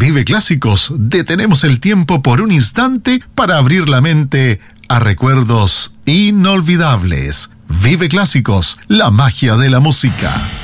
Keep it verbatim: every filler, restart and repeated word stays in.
Vive Clásicos, detenemos el tiempo por un instante para abrir la mente a recuerdos inolvidables. Vive Clásicos, la magia de la música.